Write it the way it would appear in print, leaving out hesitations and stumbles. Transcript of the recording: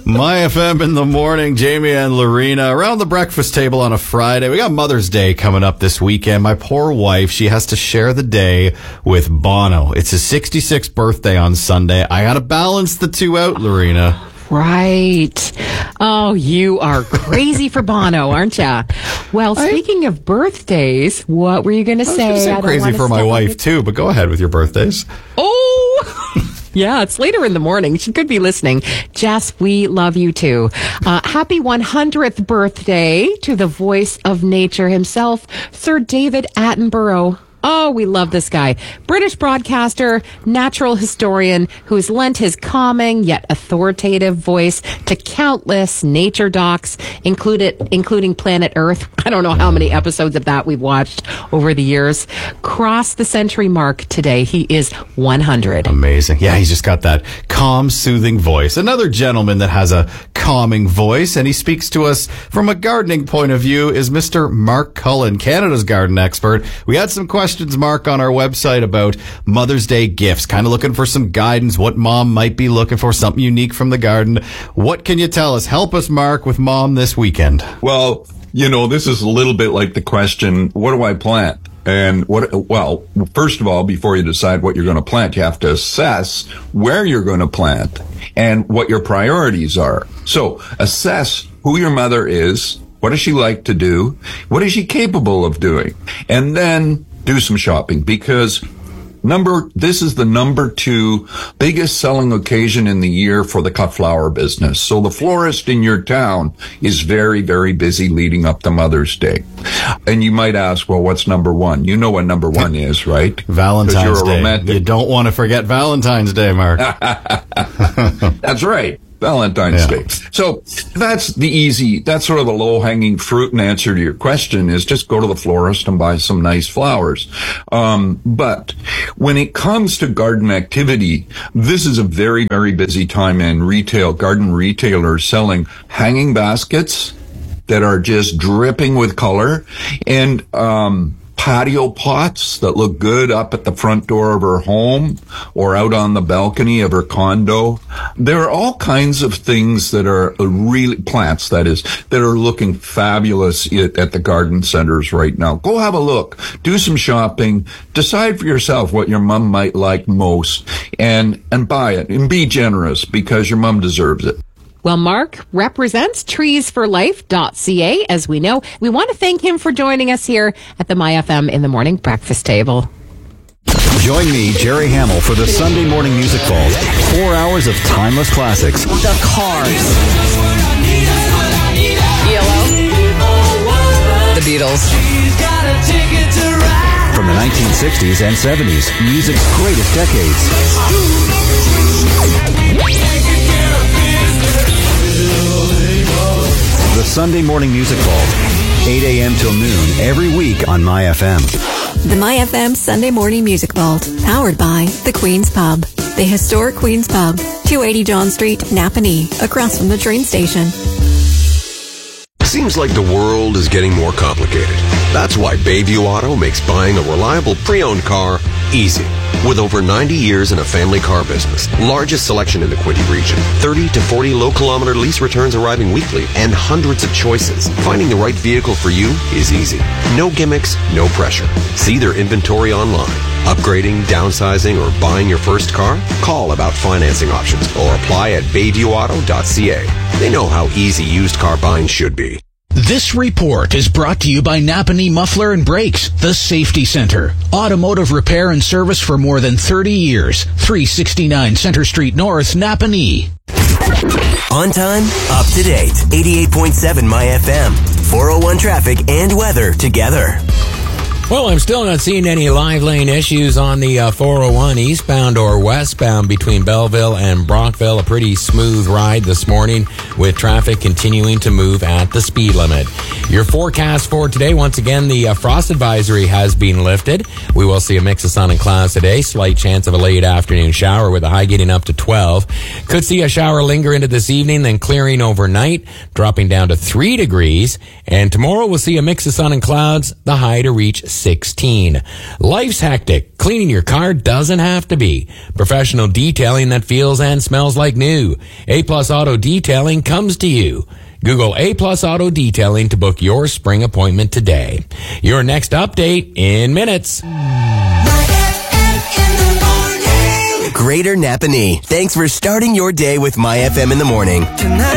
My FM in the morning, Jamie and Lorena around the breakfast table on a Friday. We got Mother's Day coming up this weekend. My poor wife, she has to share the day with Bono. It's his 66th birthday on Sunday. I got to balance the two out, Lorena. Right. Oh, you are crazy for Bono, aren't you? Well, speaking of birthdays, what were you going to say? I'm crazy for my wife, too, but go ahead with your birthdays. Oh! Yeah, it's later in the morning. She could be listening. Jess, we love you too. Happy 100th birthday to the voice of nature himself, Sir David Attenborough. Oh, we love this guy. British broadcaster, natural historian who has lent his calming yet authoritative voice to countless nature docs, including Planet Earth. I don't know how many episodes of that we've watched over the years. Crossed the century mark today. He is 100. Amazing. Yeah, he's just got that calm, soothing voice. Another gentleman that has a calming voice, and he speaks to us from a gardening point of view, is Mr. Mark Cullen, Canada's garden expert. We had some questions, Mark, on our website about Mother's Day gifts, kind of looking for some guidance, what mom might be looking for, something unique from the garden. What can you tell us? Help us, Mark, with mom this weekend. Well, this is a little bit like the question, what do I plant? And first of all, before you decide what you're going to plant, you have to assess where you're going to plant and what your priorities are. So assess who your mother is. What does she like to do? What is she capable of doing? And then do some shopping, because this is the number 2 biggest selling occasion in the year for the cut flower business. So the florist in your town is very, very busy leading up to Mother's Day. And you might ask, well, what's number 1? You know what number 1 is, right? Valentine's Day. Romantic. You don't want to forget Valentine's Day, Mark. That's right. Valentine's Day. So that's sort of the low-hanging fruit, and answer to your question is just go to the florist and buy some nice flowers. But when it comes to garden activity, this is a very, very busy time in retail. Garden retailers selling hanging baskets that are just dripping with color, and patio pots that look good up at the front door of her home or out on the balcony of her condo. There are all kinds of things that are plants, that are looking fabulous at the garden centers right now. Go have a look, do some shopping, decide for yourself what your mom might like most, and buy it, and be generous, because your mom deserves it. Well, Mark represents treesforlife.ca, as we know. We want to thank him for joining us here at the My FM in the Morning Breakfast Table. Join me, Jerry Hamill, for the Sunday Morning Music Vault. 4 hours of timeless classics. The Cars. ELO. The Beatles. From the 1960s and 70s, music's greatest decades. The Sunday Morning Music Vault, 8 a.m. till noon, every week on My FM. The My FM Sunday Morning Music Vault, powered by the Queen's Pub. The historic Queen's Pub, 280 John Street, Napanee, across from the train station. Seems like the world is getting more complicated. That's why Bayview Auto makes buying a reliable pre-owned car easy. With over 90 years in a family car business, largest selection in the Quinte region, 30 to 40 low-kilometer lease returns arriving weekly, and hundreds of choices, finding the right vehicle for you is easy. No gimmicks, no pressure. See their inventory online. Upgrading, downsizing, or buying your first car? Call about financing options or apply at bayviewauto.ca. They know how easy used car buying should be. This report is brought to you by Napanee Muffler and Brakes, the Safety Center. Automotive repair and service for more than 30 years. 369 Center Street North, Napanee. On time, up to date. 88.7 My FM. 401 traffic and weather together. Well, I'm still not seeing any live lane issues on the 401 eastbound or westbound between Belleville and Brockville. A pretty smooth ride this morning with traffic continuing to move at the speed limit. Your forecast for today, once again, the frost advisory has been lifted. We will see a mix of sun and clouds today. Slight chance of a late afternoon shower with a high getting up to 12. Could see a shower linger into this evening, then clearing overnight, dropping down to 3 degrees. And tomorrow we'll see a mix of sun and clouds, the high to reach 16. Life's hectic. Cleaning your car doesn't have to be. Professional detailing that feels and smells like new. A-Plus Auto Detailing comes to you. Google A-Plus Auto Detailing to book your spring appointment today. Your next update in minutes. Greater Napanee. Thanks for starting your day with My FM in the morning.